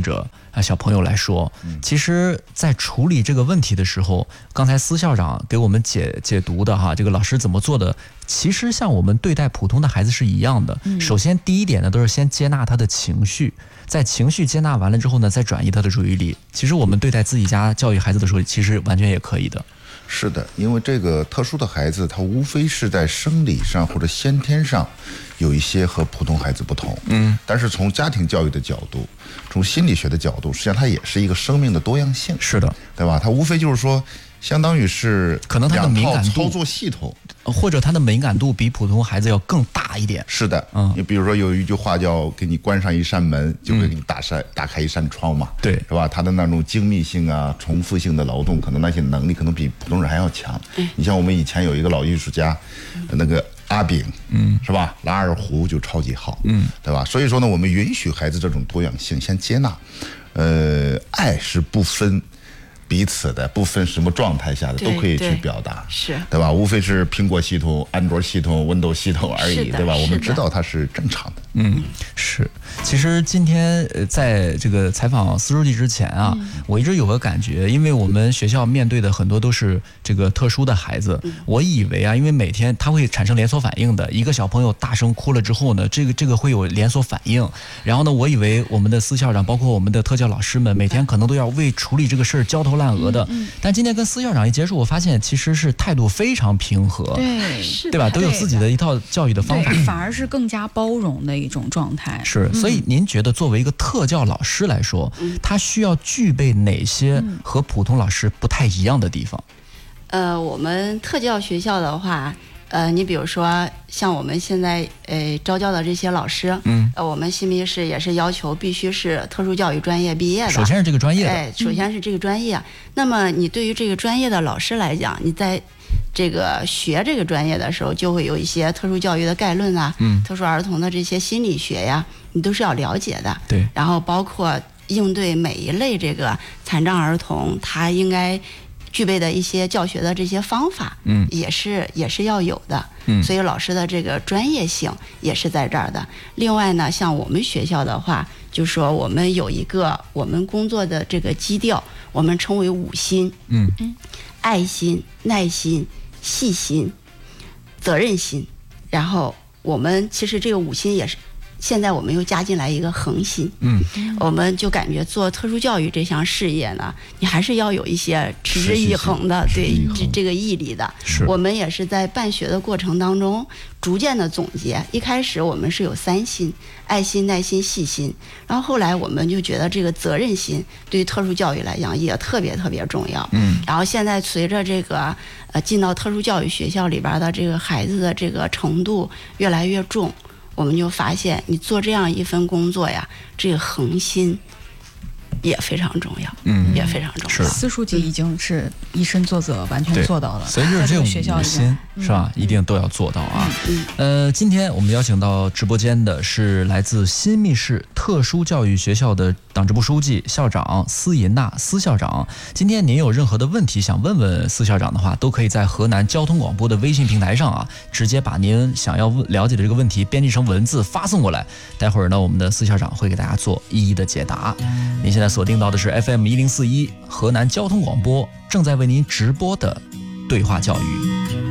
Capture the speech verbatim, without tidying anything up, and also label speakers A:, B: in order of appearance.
A: 者啊小朋友来说，其实在处理这个问题的时候，刚才司校长给我们解解读的哈，这个老师怎么做的，其实像我们对待普通的孩子是一样的。首先第一点呢，都是先接纳他的情绪，在情绪接纳完了之后呢，再转移他的注意力。其实我们对待自己家教育孩子的时候，其实完全也可以的。
B: 是的，因为这个特殊的孩子，他无非是在生理上或者先天上有一些和普通孩子不同，嗯，但是从家庭教育的角度，从心理学的角度，实际上它也是一个生命的多样性，
A: 是的，
B: 对吧？它无非就是说，相当于是
A: 可能他的敏感度
B: 操作系统，
A: 或者他的敏感度比普通孩子要更大一点。
B: 是的，嗯，你比如说有一句话叫“给你关上一扇门，就会给你打扇、嗯、打开一扇窗”嘛，
A: 对，
B: 是吧？他的那种精密性啊、重复性的劳动，可能那些能力可能比普通人还要强。嗯，你像我们以前有一个老艺术家，嗯、那个阿炳，嗯，是吧？拉二胡就超级好，嗯，对吧？所以说呢，我们允许孩子这种多样性，先接纳，呃，爱是不分彼此的，不分什么状态下的都可以去表达，
C: 是，
B: 对吧？无非是苹果系统、安卓系统、Windows 系统而已，对吧？我们知道它是正常的。
A: 嗯，是。其实今天呃，在这个采访司书记之前啊，嗯、我一直有个感觉，因为我们学校面对的很多都是这个特殊的孩子，嗯、我以为啊，因为每天他会产生连锁反应的，一个小朋友大声哭了之后呢，这个这个会有连锁反应。然后呢，我以为我们的司校长，包括我们的特教老师们，每天可能都要为处理这个事儿焦头烂额的。嗯嗯、但今天跟司校长一接触，我发现其实是态度非常平和，
C: 对，
A: 对吧？都有自己的一套教育的方法，
C: 反而是更加包容的一种状态。
A: 是，所以您觉得作为一个特教老师来说，嗯、他需要具备哪些和普通老师不太一样的地方？
D: 呃，我们特教学校的话，呃，你比如说像我们现在呃招教的这些老师，嗯，呃，我们新密市也是要求必须是特殊教育专业毕业的。
A: 首先是这个专业的，
D: 哎，首先是这个专业。嗯、那么你对于这个专业的老师来讲，你在这个学这个专业的时候，就会有一些特殊教育的概论啊，嗯，特殊儿童的这些心理学呀，你都是要了解的。
A: 对。
D: 然后包括应对每一类这个残障儿童，他应该具备的一些教学的这些方法，嗯，也是也是要有的。嗯。所以老师的这个专业性也是在这儿的。另外呢，像我们学校的话，就说我们有一个我们工作的这个基调，我们称为五心，嗯嗯，爱心、耐心、细心、责任心，然后我们其实这个五心也是，现在我们又加进来一个恒心，嗯，我们就感觉做特殊教育这项事业呢，你还是要有一些持之以恒的，对这这个毅力的。
A: 是，
D: 我们也是在办学的过程当中逐渐的总结。一开始我们是有三心：爱心、耐心、细心。然后后来我们就觉得这个责任心对于特殊教育来讲也特别特别重要。嗯，然后现在随着这个呃进到特殊教育学校里边的这个孩子的这个程度越来越重。我们就发现，你做这样一份工作呀，这个恒心也非常重要，嗯，也非常重要。
C: 司书记已经是以身作则，完全做到了。
A: 所以就是这种五心是吧，一定都要做到啊。嗯嗯、呃，今天我们邀请到直播间的是来自新密市特殊教育学校的党支部书记、校长司银娜司校长。今天您有任何的问题想问问司校长的话，都可以在河南交通广播的微信平台上啊，直接把您想要了解的这个问题编辑成文字发送过来。待会儿呢，我们的司校长会给大家做一一的解答。您现在锁定到的是 F M 一零四一河南交通广播，正在为您直播的对话教育。